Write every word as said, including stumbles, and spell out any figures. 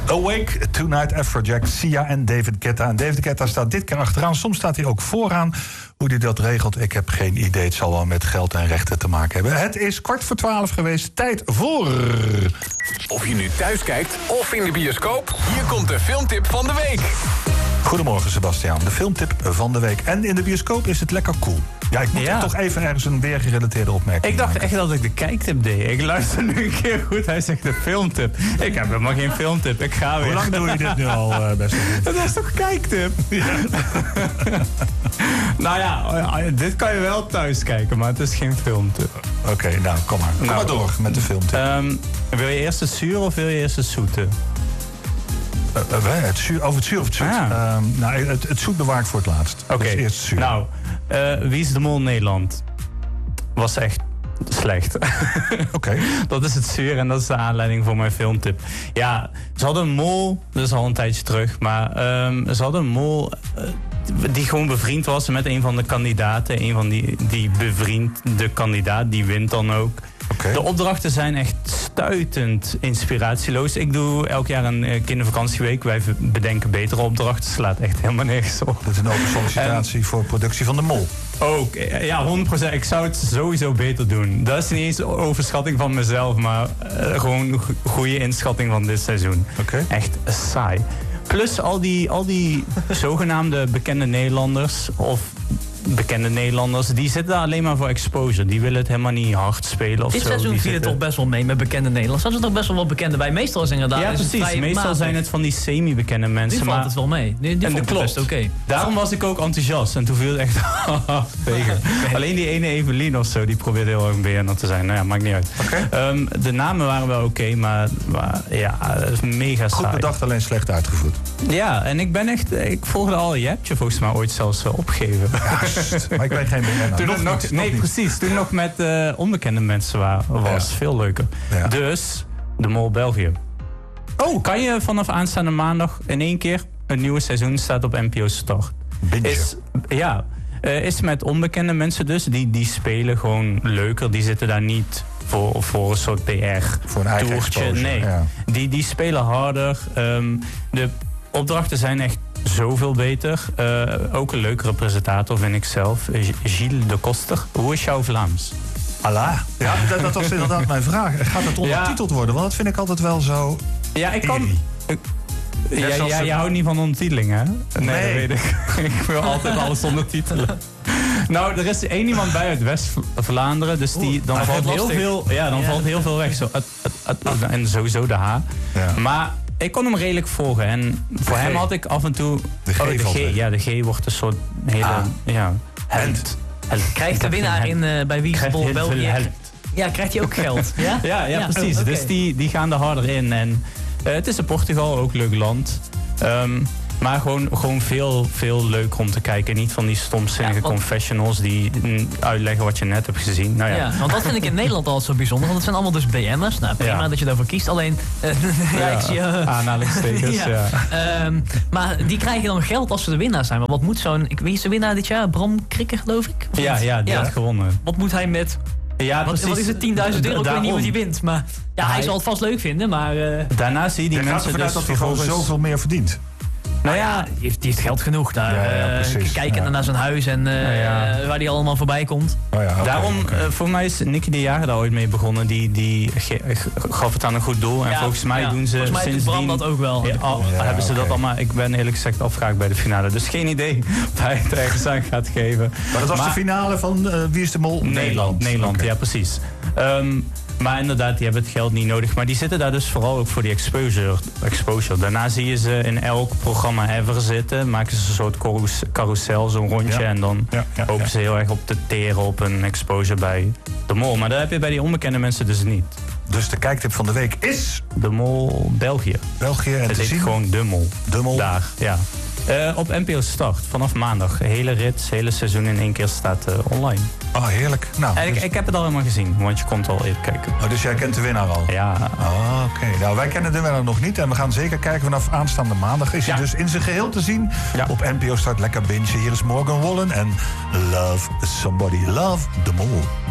Awake Tonight, Afrojack, Sia en David Guetta. En David Guetta staat dit keer achteraan. Soms staat hij ook vooraan. Hoe hij dat regelt, ik heb geen idee. Het zal wel met geld en rechten te maken hebben. Het is kwart voor twaalf geweest. Tijd voor... Of je nu thuis kijkt of in de bioscoop, hier komt de filmtip van de week. Goedemorgen Sebastiaan, de filmtip van de week. En in de bioscoop is het lekker cool. Ja, ik moet ja. toch even ergens een weergerelateerde opmerking Ik dacht maken. echt dat ik de kijktip deed. Ik luister nu een keer goed, hij zegt de filmtip. Ik heb helemaal geen filmtip, ik ga weer. Hoe lang doe je dit nu al, uh, beste vriend? Dat is toch kijktip? Ja. Nou ja, dit kan je wel thuis kijken, maar het is geen filmtip. Oké, okay, nou, kom maar. Kom nou, maar door met de filmtip. Um, wil je eerst het zuur of wil je eerst het zoete? Uh, uh, het zuur, over het zuur of het zoet? Ah. Um, nou, het, het zoet bewaard voor het laatst. Oké, okay. Dus eerst het zuur. Nou, uh, Wie is de Mol Nederland? Was echt slecht. Oké. Okay. Dat is het zuur en dat is de aanleiding voor mijn filmtip. Ja, ze hadden een mol, dat is al een tijdje terug, maar um, ze hadden een mol uh, die gewoon bevriend was met een van de kandidaten. Een van die, die bevriende kandidaat, die wint dan ook. Okay. De opdrachten zijn echt stuitend inspiratieloos. Ik doe elk jaar een uh, kindervakantieweek. Wij bedenken betere opdrachten. Slaat echt helemaal nergens op. Dit is een open sollicitatie en, voor productie van de Mol. Ook, ja, honderd procent. Ik zou het sowieso beter doen. Dat is niet eens overschatting van mezelf, maar uh, gewoon goede inschatting van dit seizoen. Okay. Echt saai. Plus al die, al die zogenaamde bekende Nederlanders of bekende Nederlanders, die zitten daar alleen maar voor exposure. Die willen het helemaal niet hard spelen of Dit zo. Dit seizoen viel het zitten... toch best wel mee met bekende Nederlanders. Er zijn toch best wel wat bekende bij. Meestal is inderdaad... Ja, is precies. het Meestal matig. zijn het van die semi-bekende mensen. Die maar... valt het wel mee. Die, die en vond klopt. Best oké. Okay. Daarom was ik ook enthousiast. En toen viel het echt tegen. Okay. Alleen die ene Evelien of zo, die probeerde heel erg een B N R te zijn. Nou ja, maakt niet uit. Okay. Um, de namen waren wel oké, okay, maar, maar ja, dat is mega saai. Goed bedacht, alleen slecht uitgevoerd. Ja, en ik ben echt... Ik volgde al... Je hebt je volgens mij ooit zelfs uh, opgegeven. Ja, maar ik ben geen B N R. Toen nog nog, niet, nee, nog precies. Toen nog met uh, onbekende mensen wa- was. Ja. Veel leuker. Ja. Dus, de Mol België. Oh, kan je vanaf aanstaande maandag in één keer... Een nieuwe seizoen staat op N P O Start. Is, ja, uh, is met onbekende mensen dus. Die, die spelen gewoon leuker. Die zitten daar niet voor, voor een soort P R. Voor een eigen toertje. exposure, Nee, ja. die, die spelen harder. Um, de opdrachten zijn echt zoveel beter. Uh, ook een leukere presentator vind ik zelf. Gilles de Koster. Hoe is jouw Vlaams? Allah. Ja, dat, dat was inderdaad mijn vraag. Gaat het ondertiteld ja. worden? Want dat vind ik altijd wel zo... Ja, ik kan... Ik, ja, ja, ja, je houdt niet van ondertiteling, hè? Nee, nee. Dat weet ik. Ik wil altijd alles ondertitelen. Nou, er is één iemand bij uit West-Vlaanderen, dus die, dan, valt heel, veel, ja, dan ja. valt heel veel weg. Zo, at, at, at, en sowieso de H. Ja. Maar ik kon hem redelijk volgen. En voor hem had ik af en toe... De G, oh, de G Ja, de G wordt een soort hele... Ah. Ja, held. held. Krijgt de winnaar in, uh, bij Wie is de Mol België... Ja, krijgt hij ook geld? Ja, ja, ja, ja precies. Oh, okay. Dus die, die gaan er harder in. En uh, het is in Portugal, ook leuk land. Um, maar gewoon, gewoon veel, veel leuker om te kijken. Niet van die stomzinnige ja, want... confessionals die uitleggen wat je net hebt gezien. Nou ja. ja, want dat vind ik in Nederland altijd zo bijzonder. Want het zijn allemaal dus B M'ers. Nou, prima ja. dat je daarvoor kiest. Alleen, uh, ja, ik zie... Uh, aanhalingstekens, ja. ja. Um, maar die krijgen dan geld als ze de winnaar zijn. Maar wat moet zo'n... Wie is de winnaar dit jaar? Bram Krikker, geloof ik? Of ja, ja, die ja. had gewonnen. Wat moet hij met... Ja, wat, wat is het, tienduizend euro? Ik weet niet wat hij wint. Maar ja, hij, hij zal het vast leuk vinden, maar... Uh, daarna zie je die mensen gaat dus dat hij gewoon zoveel meer verdient. Nou ja, die heeft, die heeft geld genoeg daar. Ja, ja, uh, kijken ja. naar zijn huis en uh, ja, ja. waar die allemaal voorbij komt. Oh ja, okay, Daarom, okay. Uh, voor mij is Nicky de Jager daar ooit mee begonnen. Die, die ge- gaf het aan een goed doel. En ja, volgens mij ja. doen ze volgens mij sindsdien... dat ook wel. Ja, al, ja, hebben ze okay. dat allemaal... Ik ben eerlijk gezegd afgehaakt bij de finale. Dus geen idee of hij het ergens aan gaat geven. Maar dat was maar, de finale van uh, Wie is de Mol? Nederland. Nederland, Nederland okay. ja precies. Um, Maar inderdaad, die hebben het geld niet nodig. Maar die zitten daar dus vooral ook voor die exposure. exposure. Daarna zie je ze in elk programma ever zitten. Maken ze een soort carousel, zo'n rondje. Ja. En dan ja, ja, hopen ja. ze heel erg op te teren op een exposure bij de Mol. Maar dat heb je bij die onbekende mensen dus niet. Dus de kijktip van de week is... De Mol België. België en het te heet zien? gewoon De Mol. De Mol? Daar, ja. Uh, op N P O Start, vanaf maandag. De hele rit, het hele seizoen in één keer staat uh, online. Oh, heerlijk. Nou, en dus... ik, ik heb het al helemaal gezien, want je kon het al even kijken. Oh, dus jij kent de winnaar al? Ja. Oh, oké. Okay. Nou, wij kennen de winnaar nog niet. En we gaan zeker kijken vanaf aanstaande maandag. Is hij ja. dus in zijn geheel te zien ja. op N P O Start. Lekker bingen. Hier is Morgan Wallen en Love Somebody. Love the Mol.